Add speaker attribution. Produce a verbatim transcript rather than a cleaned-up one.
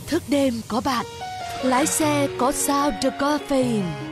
Speaker 1: Thức đêm có bạn, lái xe có Sound the Caffeine.